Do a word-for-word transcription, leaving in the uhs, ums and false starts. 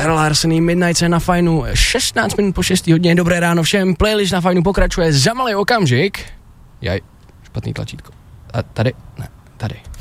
Sarah Larson, Midnight na Fajnu, šestnáct minut po šestý hodině, dobré ráno všem, playlist na Fajnu pokračuje za malý okamžik. Jaj, špatný tlačítko. A tady, ne, tady.